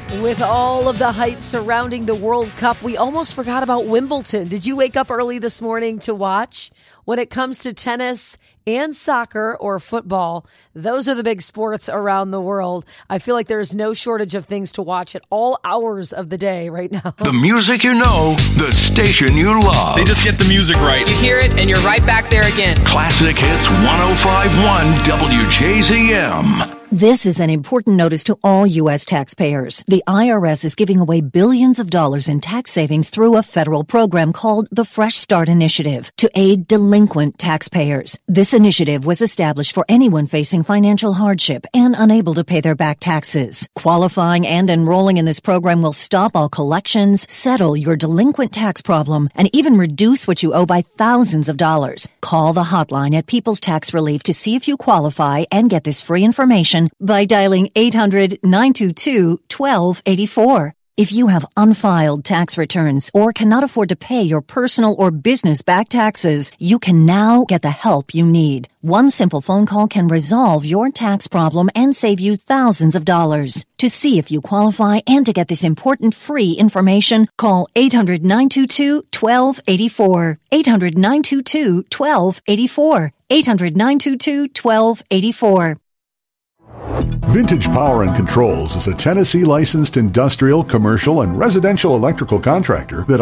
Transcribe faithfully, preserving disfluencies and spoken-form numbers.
With all of the hype surrounding the World Cup, we almost forgot about Wimbledon. Did you wake up early this morning to watch? When it comes to tennis and soccer or football, those are the big sports around the world. I feel like there's no shortage of things to watch at all hours of the day right now. The music you know, the station you love. They just get the music right. You hear it and you're right back there again. Classic Hits one oh five point one W J Z M. This is an important notice to all U S taxpayers. The I R S is giving away billions of dollars in tax savings through a federal program called the Fresh Start Initiative to aid delinquent taxpayers. This initiative was established for anyone facing financial hardship and unable to pay their back taxes. Qualifying and enrolling in this program will stop all collections, settle your delinquent tax problem, and even reduce what you owe by thousands of dollars. Call the hotline at People's Tax Relief to see if you qualify and get this free information by dialing eight hundred, nine two two, one two eight four. If you have unfiled tax returns or cannot afford to pay your personal or business back taxes, you can now get the help you need. One simple phone call can resolve your tax problem and save you thousands of dollars. To see if you qualify and to get this important free information, call eight hundred, nine two two, one two eight four. eight hundred, nine two two, one two eight four. eight hundred, nine two two, one two eight four. Vintage Power and Controls is a Tennessee licensed industrial, commercial, and residential electrical contractor that